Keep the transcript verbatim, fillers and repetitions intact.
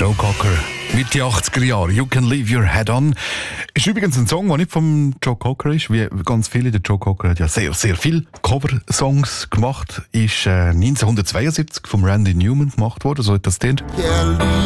Joe Cocker mit den achtziger Jahren. You Can Leave Your Head On. Ist übrigens ein Song, der nicht vom Joe Cocker ist, wie ganz viele. Der Joe Cocker hat ja sehr, sehr viele Cover-Songs gemacht. Ist äh, neunzehnhundertzweiundsiebzig vom Randy Newman gemacht worden, so hat das klingt.